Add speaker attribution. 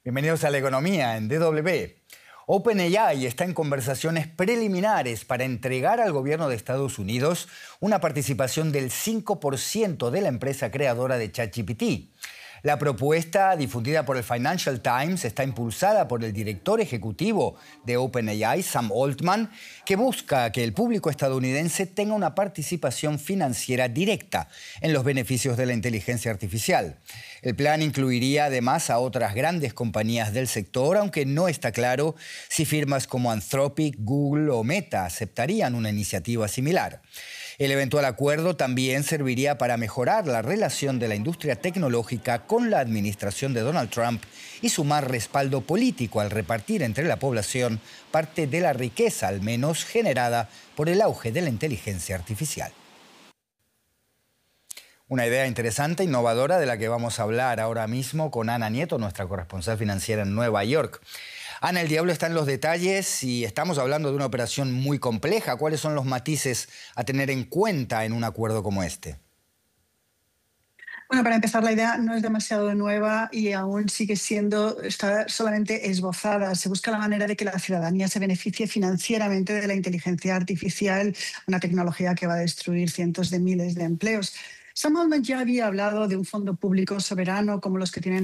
Speaker 1: Bienvenidos a La Economía en DW. OpenAI está en conversaciones preliminares para entregar al gobierno de Estados Unidos una participación del 5% de la empresa creadora de ChatGPT. La propuesta, difundida por el Financial Times, está impulsada por el director ejecutivo de OpenAI, Sam Altman, que busca que el público estadounidense tenga una participación financiera directa en los beneficios de la inteligencia artificial. El plan incluiría además a otras grandes compañías del sector, aunque no está claro si firmas como Anthropic, Google o Meta aceptarían una iniciativa similar. El eventual acuerdo también serviría para mejorar la relación de la industria tecnológica con la administración de Donald Trump y sumar respaldo político al repartir entre la población parte de la riqueza, al menos generada por el auge de la inteligencia artificial. Una idea interesante, innovadora, de la que vamos a hablar ahora mismo con Ana Nieto, nuestra corresponsal financiera en Nueva York. Ana, el diablo está en los detalles y estamos hablando de una operación muy compleja. ¿Cuáles son los matices a tener en cuenta en un acuerdo como este?
Speaker 2: Bueno, para empezar, la idea no es demasiado nueva y aún está solamente esbozada. Se busca la manera de que la ciudadanía se beneficie financieramente de la inteligencia artificial, una tecnología que va a destruir cientos de miles de empleos. Sam Altman ya había hablado de un fondo público soberano como los que tienen